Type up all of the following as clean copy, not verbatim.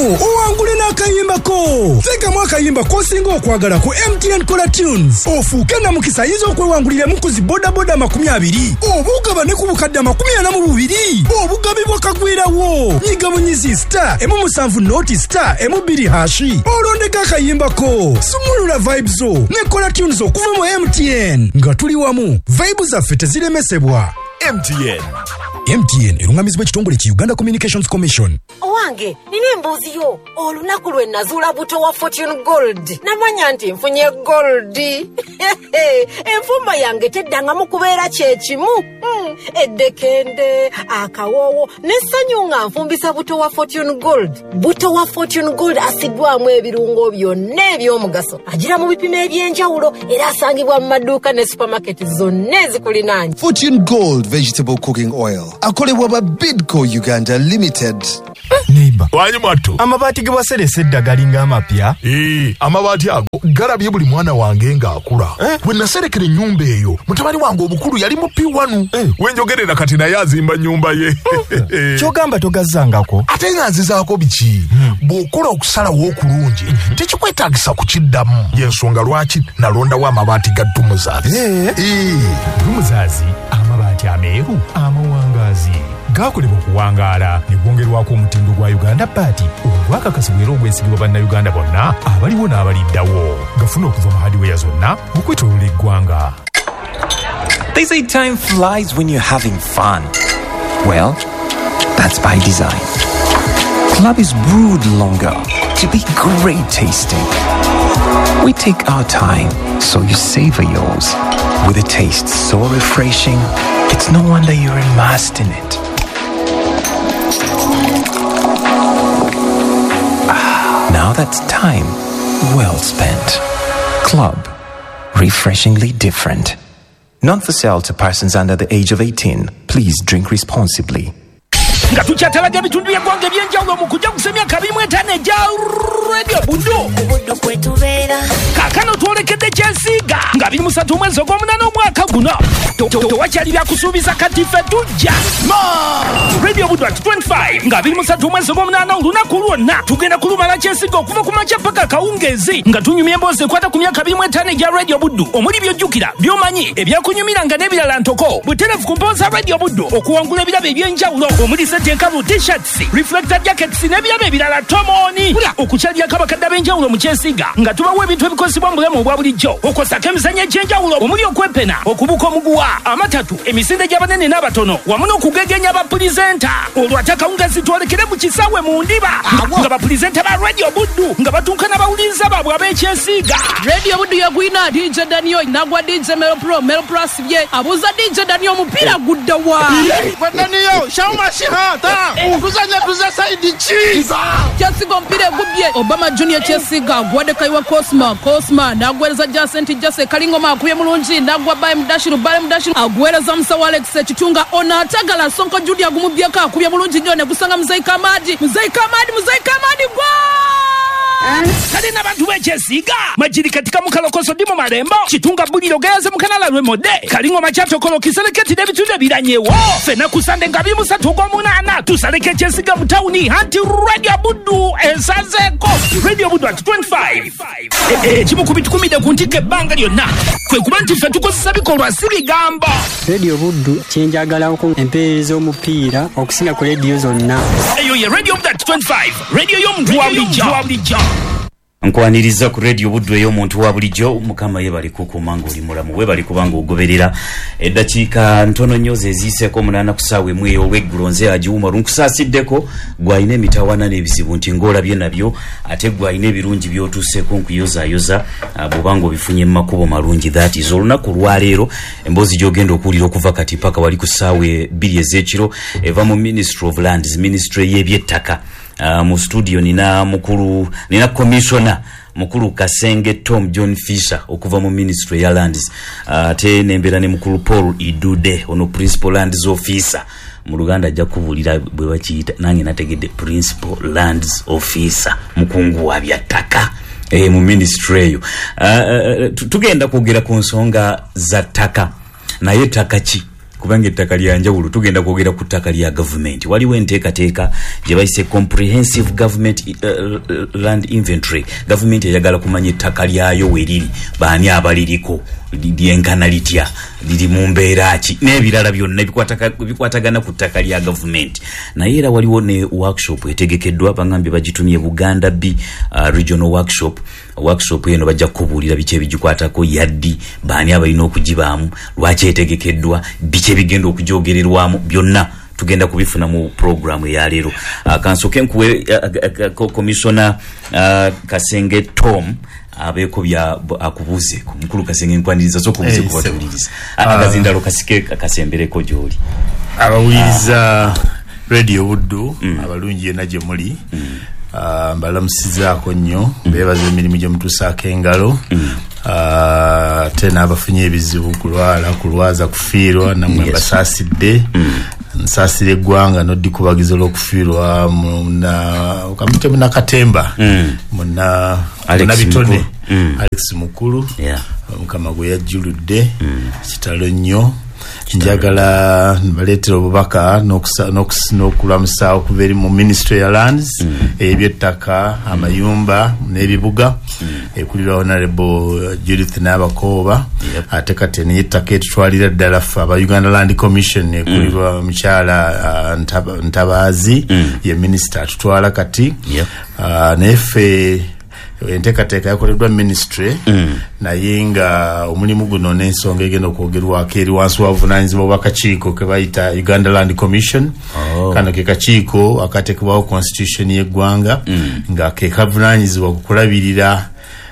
owangule n'akayimbako. Teekamu akayimba k'osinga okwagala ku MTN Color Tunes. Ofuuke na mukisa ayinza okwewanguliramu ku zi bodaboda 20. Obugaba ne ku bukadde 42. Obugabibwa kagwirawo. Nyiga munyizi star emu 7 noti star emu 2 hashi. Olondeka akayimbako. Sumulula vibes zo ne Color Tunes okuva mu MTN. Nga tuli wamu, vibes zaffe teziremesebwa. MTN erungamizibwa ekitongole ki Uganda Communications Commission. Owange, nini embuuzi yo? Olunaku lwe nazuula buto wa Fortune Gold. Namanya nti nfunye gold. Enfumba yange teddangamu kubeera kyekimu. Eddekende, akawoowo, n'essanyu nga nfumbisa buto wa Fortune Gold. Buto wa Fortune Gold asigwamu ebirungo byonna eby'omugaso. Agira mu bipimo eby'enjawulo era asangibwa mu maduuka ne supermarket zonna ezikulinaanye. Fortune Gold Vegetable Cooking Oil. Akolebwa ba Bidco Uganda Limited. Neighbor. Wanyi mwattu. Amabati ge waserese eddaga amapya. Amabati ago galabye buli mwana wange ng'akula. Bwe naserekera ennyumba eyo, mutabani wange obukulu yali mu P1. Wenjogerera kati naye azimba nnyumba ye. Kyogamba togazzangako. Ate nga nzizaako biki? Bw'okola okusalawo okulungi, tekikwetaagisa kukiddamu. Y'ensonga lwaki nalondawo amabaati ga Dumuzaazi. Dumuzaazi, amabaati ameeru, amawangaazi. Gaakolebwa okuwangaala ne gwongerwako omutindo gwa Uganda Party ogwakakasibwa era ogwesigibwa bannayuganda bonna abaliwo n'abaliddawo. Gafuna okuva mu hardware zonna okwetooloola eggwanga. They say time flies when you're having fun. Well, that's by design. Club is brewed longer to be great tasting. We take our time, so you savor yours. With a taste so refreshing, it's no wonder you're immersed in it. Now that's time well spent. Club. Refreshingly different. Not for sale to persons under the age of 18. Please drink responsibly. Nga tukyatalaga ebitundu by'eggwanga eby'enjawulo mu kujja kusemya kabimu etaano egya Radio Buddu kwetubeera kaakano twolekedde Kyesiiga nga 23 mwezi ogw'omunaana omwaka guno tewakyali byakusuubiza kati ffe tujja Radio Buddu at 25 nga 23 mwezi ogw'omunaana olunaku lwonna tugenda kulumala Kyesiiga okuva ku makya paka kawungeezi nga tunyumya emboozi ekwata ku myaka 25 egya Radio Buddu omuli by'ojjukira by'omanyi ebyakunyumiranga n'ebirala ntoko butereevu ku mpooza Radio Buddu okuwangula ebirabo eby'enjawulo omuli enkabu t-shirts, reflector jackets n'ebirabo ebirala tomoni. Okukyalira kabakadde ab'enjawulo mu Kyesiiga nga tubawa ebintu ebikozesebwa mu bulamu obwa bulijjo okosako emizannyo egy'enjawulo omuli okwepena okubuka omuguwa amatatu emisinde gy'abanene n'abatono wamu n'okugegenya bapulizenta olwo ate akawungeezi twolekere mu kisaawe mu ndiba nga bapulizenta ba Radio Buddu nga batunkana bawuliza baabwe ab'ekyesiiga. Radio Buddu yagwina DJ Daniel nagwa DJ Melo Pro asibye abuuza DJ Daniel omupiira guddawa Daniel shawmashiha kuzanya tuza saidi chiza Kyesiiga omupiira egubye Obama Junior Kyesiiga gwadde kaiwa Cosma nagwereza Jase Kalingoma akubye mulungi nagwa Baye Mudashiru agwereza Musawo Alex Kitunga ono atagala Sonko Judy agumubyeko akubye mulungi nnyo ne gusanga Muzayi Kamadi gwa kale n'abantu b'Ekyesiiga majiri katika mukalokoso ndi mu malembo Kitunga buliro geyaze mukanala lw'emode Kalingoma kyatokolo kiseleketi n'ebitundu ebiranyewo fena kusande nga 23 tusaleke Kyesiiga mu tawuni anti Radio Buddu esazeeko Radio Buddu at 25 ekimu ku bitukumide ku ntikko ebbanga lyonna kwe kuba nti ffe tukozesa bikolwa si bigambo. Radio Buddu kyenjagalako empeereza omupiira okusinga ku rediyo zonna. Eyo ye Radio Buddu at 25 radio y'omuntu wa bulijjo. Nkwaniriza ku Radio Buddu ey'omuntu wa bulijjo mukama ye bali kukuuma ng'oli mulamu we bali kubanga ogoberera eddakiika ntono nnyo zeziiseeko 8 ku ssaawa emu eyo olw'eggulo nze agiwuma lunkusaasideko gw'alina emitawaana n'ebizibu nti ng'olabye nabyo ate gw'alina ebirungi by'otuuseeko nkuyozaayoza bw'obanga obifunye mu makubo malungi that is olunaku lwaleero emboozi gy'ogenda okuwulira okuva kati paka wali ku ssaawa 2 ez'ekiro eva mu Ministry of Lands ministry y'ebyettaka. Mu studio nina commissioner mukuru Kasenge Tom John Fisher okuva mu Ministry ya Lands ate nembera ne mukuru Paul Idude ono Principal Lands Officer mu Luganda ajja kubulira bwe bakiyita nange nategedde Principal Lands Officer mukungu wa byattaka mu ministry eyo. Tugenda kwogera ku nsonga za ttaka naye ttaka ki kubanga ettaka lya njawulo tugenda kwogera ku ttaka lya government. Waliwo enteekateeka gye bayise comprehensive government land inventory. Government eyagala kumanya ettaka lyayo weriri, baani abaliriko, lyenkana litya, liri mu mbeera ki, n'ebirala byonna bikwatagana ku ttaka lya government. Naye era waliwo ne workshop etegekeddwa, bangambye bagitumye Buganda B regional workshop eno bajja kubuulira biki ebigikwatako, yaddi baani abalina okugibaamu, lwaki etegekeddwa, biki ebigenda okujoogererwamu, byonna tugenda kubifuna mu program ya leero. Kansoke nkuwe Commissioner Kasenge Tom abeko bya akubuze ku mukulu Kasenge nkwaniriza so kubuze kubatuliriza akazindalo kasike akasembereko gyoli abawiriza radio Buddu abalungi naje muli mbalamusizaako nnyo bebaza emirimu gye mutusaako engalo tena abafunye ebizibu kulwaza kufiirwa namwe mbasaasidde nsasire eggwanga n'oddikubagizo l'okufiirwa kamute Munakatemba muna bitone Alex Mukulu mukama gwe yajjuludde kitalo nnyo. Njagala baleetera obubaka n'okulamusa okuva eri mu Ministry ya Lands ebyettaka amayumba n'ebibuga ekulira Honorable Judith Nabakooba ate kati n'ettaka etutwalira ddala ffe aba Uganda Land Commission ekulirwa mukyala Ntabaazi ye Minister atutwala kati naye ffe enteekateeka yakoleddwa ministry naye nga omulimu guno n'ensonga egenda okwogerwako eri wansi wa buvunaanyizibwa bw'akakiiko ke bayita Uganda Land Commission. Kano ke kakiiko akateekebwawo constitution y'eggwanga nga ke kavunaanyizibwa okukulabirira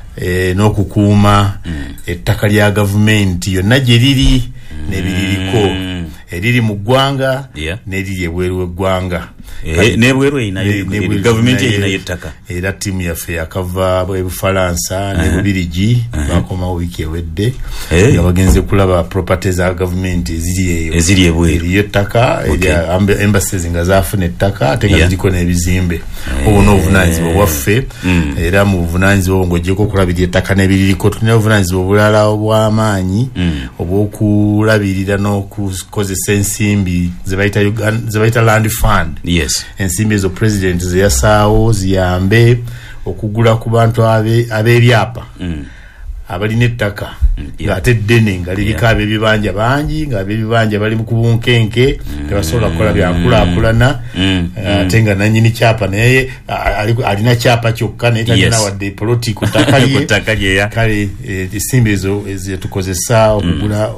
n'okukuuma ettaka lya gavumenti yonna gye liri n'ebiririko eriri mu ggwanga n'eriri ebweru w'eggwanga. Nebweru inayo government inayo ettaka era timu yaffe yakava Bufalansa ne Bubirigi bakoma wiki ewedde nga bagenze kulaba properties za government eziri ebweru ettaka embassies nga zafuna ettaka ate nga ziriko n'ebizimbe ono obuvunaanyizibwa bwaffe era mu buvunaanyizibwa ngo gyeko okulabirira ettaka n'ebiririko tulina obuvunaanyizibwa obulala obw'amaanyi obw'okulabirira n'okukozesa ensimbi ze bayita land fund. Ensimbi ezo president zeyasaawo ziyambe okugula ku bantu ab'ebyapa abalina ettaka ate ddene nga liriko ab'ebibanja bangi nga ab'ebibanja bali mu kubunkenke tebasobola kukola byankulaakulana ate nga nannyini kyapa naye alina kyapa kyokka naye talina wadde poloti ku ttaka lye. Kale ensimbi ezo ezetukozesa okugula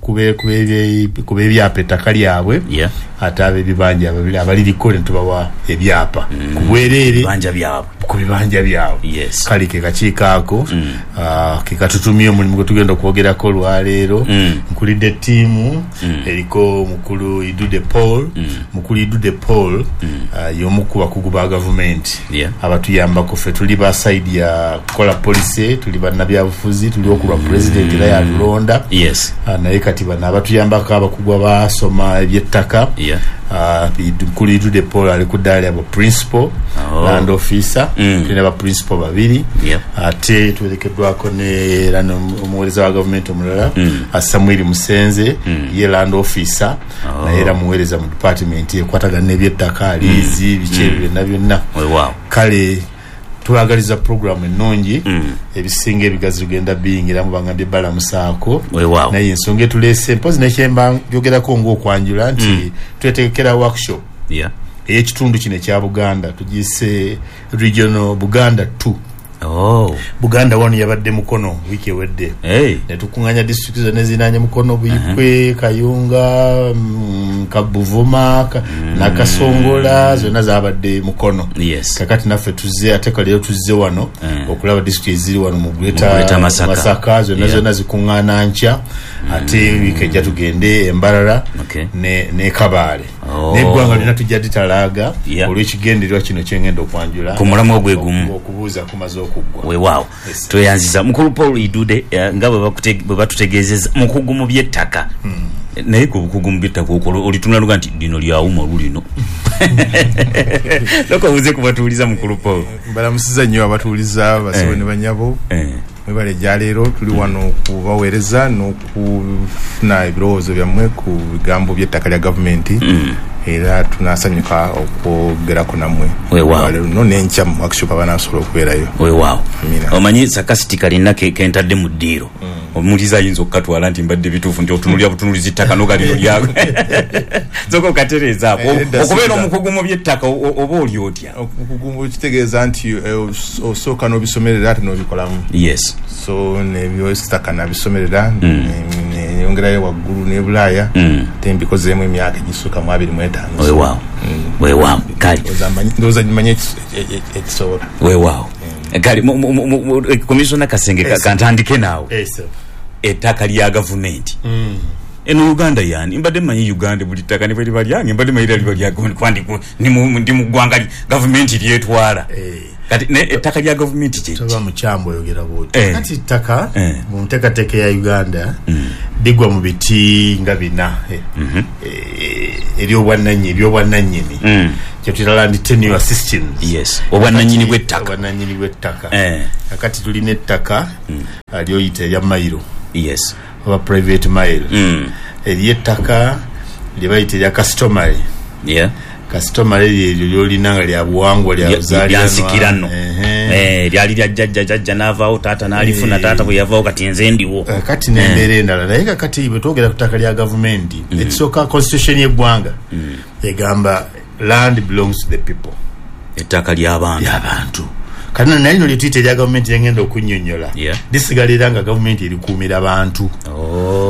kuba ebyapa ettaka lyabwe ate ab'ebibanja abaliriko ne tubawa ebyapa ku bwereere ku bibanja byabwe. Kale ke kakiiko ako ke katutumye omulimu gwe tugenda okwogerako olwaleero. Nkulidde ttiimu eriko mukulu Idude Paul y'omu ku bakugu ba gavumenti abatuyambako. Ffe tuli ba side ya kukola policy, tuli bannabyabufuzi, tuli okulwa president era yalulonda naye kati bano abatuyambako abakugu abasoma ebyettaka. Mukulu Idude Paul ali ku ddaala abo principal land officer tulina ba principal babiri ate twerekeddwako era omuweereza wa gavumenti omulala Samuel Musenze ye land officer naye era muweereza mu department ekwatagana n'ebyettaka aliizi biki ebyo byonna. Kale tuwagaliza program ennungi ebisinga ebigazi tugenda biyingira mu bangambye balamusaako naye ensonga etuleese mpozi nekyemba byogerako ng'okwanjula nti twetegekera workshop ey'ekitundu kino ekya Buganda tugise regional Buganda 2 Buganda 1 yabadde Mukono wiki ewedde ne tukunganya district zonna ezinaanye Mukono Buyikwe Kayunga Kabuvuma Nakasongola zonna zabadde Mukono. Kakati naffe tuzze ate kaleero tuzze wano okulaba district eziri wano mu Greater Masaka zonna zikungana nkya ate wiki ejja tugende Embarara ne Kabale n'eggwanga lina tujja ditalaaga olw'ekigendererwa kino kyengenda okwanjula ku mulamu ogwegumu okubuuza kumaze weewaawo tweyanziza mukulu Paul Idude nga bwe batutegeezeza mukugu mu by'ettaka naye ku bukugu mu by'ettaka olitunula luga nti lino lyawuma lulino loko buze kubatuuliza mukulu Paul. Balamusiza nnyo abatuuliza basobe ne banyabo mwebale jalero tuli wano kubaweereza n'okufuna ebirowoozo byammwe ku bigambo by'ettaka lya gavumenti era tunasanyuka okwogerako nammwe no n'enkya mu workshop abanasobola okubeerayo weewaawo omanyi sakasiti kalina kentadde mu ddiiro omuliza ayinza okukatwala nti mbadde bituufu nti otunulya butunuliza ettaka nogalino lyako zoka okatereezaawo okubeera omukugu mu by'ettaka oba oli otya omukugu kitegeeza nti osooka n'obisomerera ate n'obikolamu yes so nebyositaka nabisomerera neyongerayo waggulu ne Bulaaya te mbikozeemu emyaka egisukka mu 25 weewaawo kale ndowooza manye ekisobola weewaawo kale komisona Kasenge kantandike naawe ettaka lya gavumenti eno Uganda yani mbadde manyi Uganda buli ttaka ne bwe liba lyange mbadde manyi liba lya gavumenti ndi mu ggwanga gavumenti lyetwala kati ne ettaka lya gavumenti kye toba mu kyambo oyogera bwoti kati ettaka mu nteekateeka ya Uganda ligwa mu biti nga bina eryobwannannyini kyetuyita land tenure system yes obwannannyini bw'ettaka kakati tulina ettaka lyoyita erya mayiro yes oba private mile ery'ettaka lye bayita erya customary customary lyeryo lyolina nga lya buwangwa lyansikirano lyali lya jjajja n'avaawo taata n'alifuna taata bwe yavaawo kati nze ndiwo kati n'embeera endala naye kakati bwe twogera ku ttaka lya gavumenti ekisooka constitution y'eggwanga egamba land belongs to the people ettaka ly'abantu kati naye lino lye tuyita erya gavumenti lyengenda okunnyonnyola lisigalira nga gavumenti erikuumira abantu